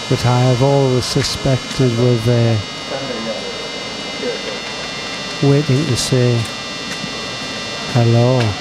that I have always suspected were there, waiting to say hello.